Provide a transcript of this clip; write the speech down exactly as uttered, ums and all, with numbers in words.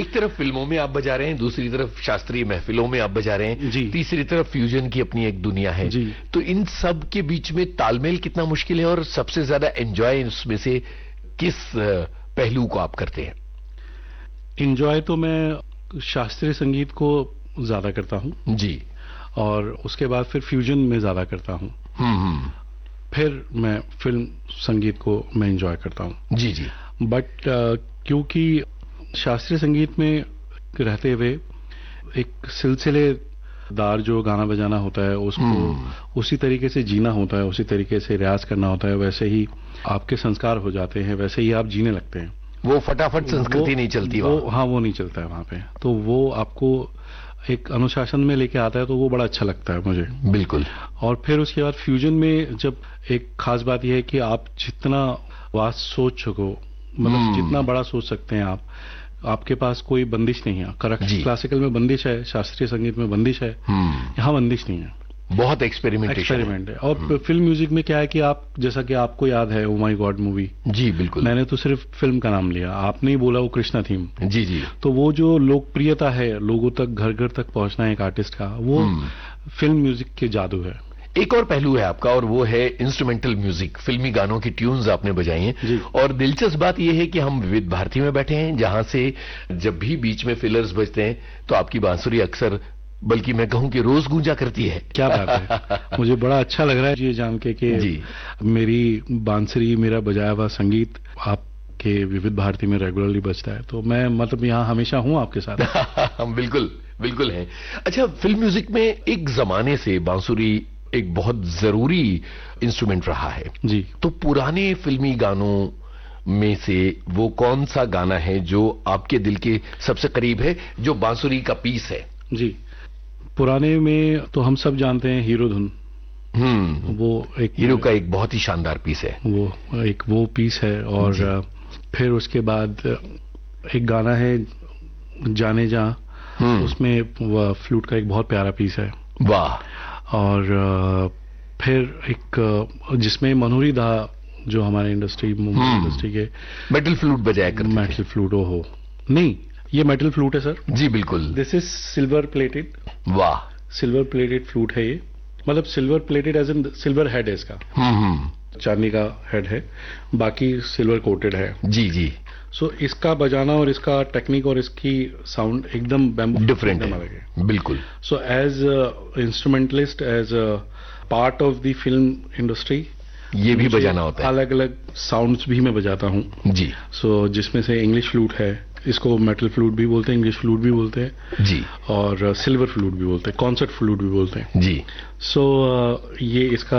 एक तरफ फिल्मों में आप बजा रहे हैं, दूसरी तरफ शास्त्रीय महफिलों में आप बजा रहे हैं, जी। तीसरी तरफ फ्यूजन की अपनी एक दुनिया है जी। तो इन सब के बीच में तालमेल कितना मुश्किल है और सबसे ज्यादा एंजॉय इसमें से किस पहलू को आप करते हैं? एंजॉय तो मैं शास्त्रीय संगीत को ज्यादा करता हूं जी। और उसके बाद फिर फ्यूजन में ज्यादा करता हूं, हम्म फिर मैं फिल्म संगीत को मैं एंजॉय करता हूं। जी जी। बट uh, क्योंकि शास्त्रीय संगीत में रहते हुए एक सिलसिलेदार जो गाना बजाना होता है उसको उसी तरीके से जीना होता है, उसी तरीके से रियाज करना होता है, वैसे ही आपके संस्कार हो जाते हैं, वैसे ही आप जीने लगते हैं। वो फटाफट संस्कृति नहीं चलती वो, वहाँ। हाँ वो नहीं चलता है वहां पे, तो वो आपको एक अनुशासन में लेके आता है, तो वो बड़ा अच्छा लगता है मुझे। बिल्कुल। और फिर उसके बाद फ्यूजन में जब एक खास बात यह है कि आप जितना वास्ट सोच सको, मतलब जितना बड़ा सोच सकते हैं आप, आपके पास कोई बंदिश नहीं है। करेक्ट, क्लासिकल में बंदिश है, शास्त्रीय संगीत में बंदिश है, यहाँ बंदिश नहीं है। बहुत एक्सपेरिमेंटेशन एक्सपेरिमेंट है। और फिल्म म्यूजिक में क्या है कि आप, जैसा कि आपको याद है ओ माय गॉड मूवी, जी बिल्कुल, मैंने तो सिर्फ फिल्म का नाम लिया, आपने ही बोला वो कृष्णा थीम। जी जी। तो वो जो लोकप्रियता है, लोगों तक घर घर तक पहुंचना है एक आर्टिस्ट का, वो फिल्म म्यूजिक के जादू है। एक और पहलू है आपका और वो है इंस्ट्रूमेंटल म्यूजिक, फिल्मी गानों की ट्यून्स आपने बजाई हैं। और दिलचस्प बात यह है कि हम विविध भारती में बैठे हैं, जहां से जब भी बीच में फिलर्स बजते हैं तो आपकी बांसुरी अक्सर, बल्कि मैं कहूं कि रोज गूंजा करती है। क्या बात है, मुझे बड़ा अच्छा लग रहा है ये जान के कि मेरी बांसुरी, मेरा बजाया हुआ संगीत आपके विविध भारती में रेगुलरली बजता है, तो मैं मतलब यहाँ हमेशा हूँ आपके साथ। हम बिल्कुल बिल्कुल हैं। अच्छा, फिल्म म्यूजिक में एक जमाने से बांसुरी एक बहुत जरूरी इंस्ट्रूमेंट रहा है जी। तो पुराने फिल्मी गानों में से वो कौन सा गाना है जो आपके दिल के सबसे करीब है, जो बांसुरी का पीस है? जी, पुराने में तो हम सब जानते हैं हीरो धुन। हम्म वो एक हीरो का एक बहुत ही शानदार पीस है, वो एक वो पीस है। और फिर उसके बाद एक गाना है जाने जा, उसमें फ्लूट का एक बहुत प्यारा पीस है। वाह। और फिर एक जिसमें मनोहरी दा, जो हमारे इंडस्ट्री मुंबई इंडस्ट्री के मेटल फ्लूट बजाया करते थे। मेटल फ्लूट हो नहीं, ये मेटल फ्लूट है सर। जी बिल्कुल। This is silver plated. वाह। सिल्वर प्लेटेड फ्लूट है ये, मतलब silver plated as in silver head है इसका, चांदी का हेड है, बाकी सिल्वर कोटेड है। जी जी। सो so, इसका बजाना और इसका टेक्निक और इसकी साउंड एकदम बैम्बू डिफरेंट है, है। बिल्कुल। So as instrumentalist, as part of the film industry, ये भी बजाना होता है। अलग अलग साउंड्स भी मैं बजाता हूँ जी। सो so, जिसमें से इंग्लिश फ्लूट है, इसको मेटल फ्लूट भी बोलते हैं, इंग्लिश फ्लूट भी बोलते हैं जी, और सिल्वर फ्लूट भी बोलते हैं, कॉन्सर्ट फ्लूट भी बोलते हैं जी। सो so, uh, ये इसका